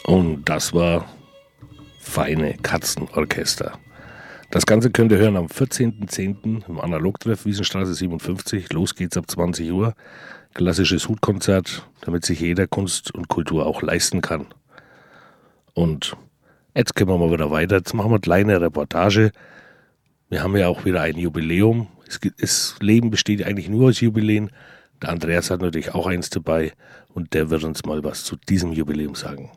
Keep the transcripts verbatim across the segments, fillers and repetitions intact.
Und das war Feine Katzenorchester. Das Ganze könnt ihr hören am vierzehnten zehnten im Analogtreff, Wiesenstraße siebenundfünfzig. Los geht's ab zwanzig Uhr. Klassisches Hutkonzert, damit sich jeder Kunst und Kultur auch leisten kann. Und jetzt gehen wir mal wieder weiter. Jetzt machen wir eine kleine Reportage. Wir haben ja auch wieder ein Jubiläum. Es gibt, das Leben besteht eigentlich nur aus Jubiläen. Der Andreas hat natürlich auch eins dabei und der wird uns mal was zu diesem Jubiläum sagen.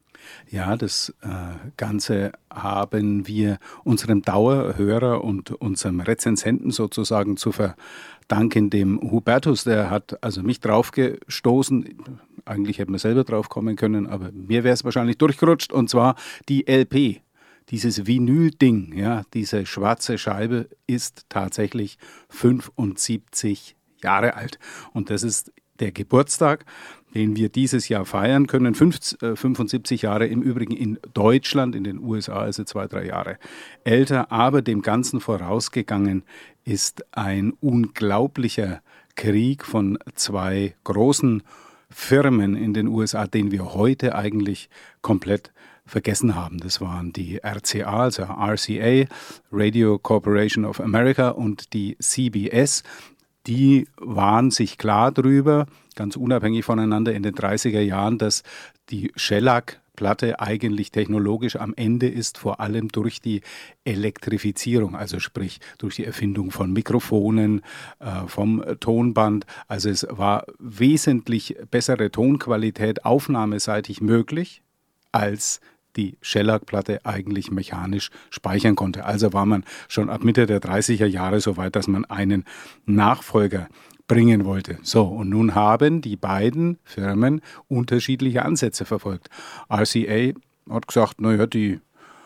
Ja, das äh, Ganze haben wir unserem Dauerhörer und unserem Rezensenten sozusagen zu verdanken, dem Hubertus. Der hat also mich draufgestoßen. Eigentlich hätte man selber drauf kommen können, aber mir wäre es wahrscheinlich durchgerutscht. Und zwar die L P, dieses Vinyl-Ding, ja, diese schwarze Scheibe ist tatsächlich fünfundsiebzig Jahre alt. Und das ist der Geburtstag, den wir dieses Jahr feiern können. fünfundsiebzig Jahre im Übrigen in Deutschland, in den U S A, also zwei, drei Jahre älter. Aber dem Ganzen vorausgegangen ist ein unglaublicher Krieg von zwei großen Firmen in den U S A, den wir heute eigentlich komplett vergessen haben. Das waren die R C A, also R C A, Radio Corporation of America, und die C B S. Die waren sich klar darüber, ganz unabhängig voneinander in den dreißiger Jahren, dass die Shellac-Platte eigentlich technologisch am Ende ist, vor allem durch die Elektrifizierung, also sprich durch die Erfindung von Mikrofonen, äh, vom Tonband. Also es war wesentlich bessere Tonqualität aufnahmeseitig möglich, als die Shellac-Platte eigentlich mechanisch speichern konnte. Also war man schon ab Mitte der dreißiger Jahre so weit, dass man einen Nachfolger bringen wollte. So, und nun haben die beiden Firmen unterschiedliche Ansätze verfolgt. R C A hat gesagt, naja, die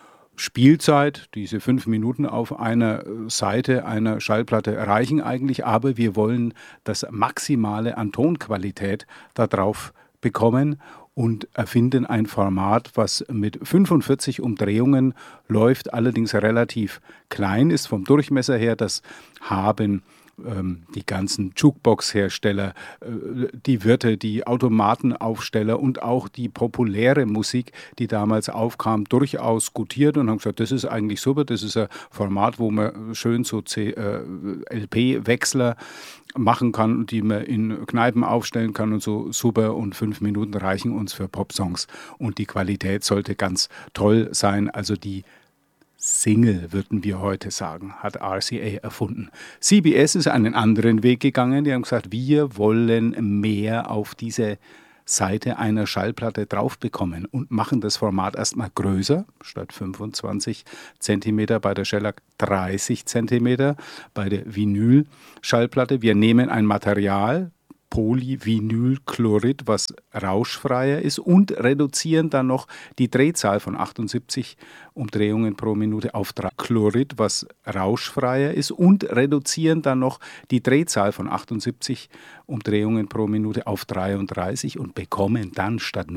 Spielzeit, diese fünf Minuten auf einer Seite einer Schallplatte reichen eigentlich, aber wir wollen das Maximale an Tonqualität da drauf bekommen und erfinden ein Format, was mit fünfundvierzig Umdrehungen läuft, allerdings relativ klein ist vom Durchmesser her. Das haben ähm, die ganzen Jukebox-Hersteller, äh, die Wirte, die Automatenaufsteller und auch die populäre Musik, die damals aufkam, durchaus gutiert und haben gesagt, das ist eigentlich super, das ist ein Format, wo man schön so C- äh, L P-Wechsler machen kann, die man in Kneipen aufstellen kann und so super, und fünf Minuten reichen uns für Popsongs und die Qualität sollte ganz toll sein. Also die Single, würden wir heute sagen, hat R C A erfunden. C B S ist einen anderen Weg gegangen, die haben gesagt, wir wollen mehr auf diese Seite einer Schallplatte drauf bekommen und machen das Format erstmal größer, statt fünfundzwanzig Zentimeter bei der Shellac dreißig Zentimeter bei der Vinyl-Schallplatte. Wir nehmen ein Material, Polyvinylchlorid, was rauschfreier ist, und reduzieren dann noch die Drehzahl von achtundsiebzig Umdrehungen pro Minute auf drei. Chlorid, was rauschfreier ist, und reduzieren dann noch die Drehzahl von achtundsiebzig Umdrehungen pro Minute auf dreiunddreißig und bekommen dann statt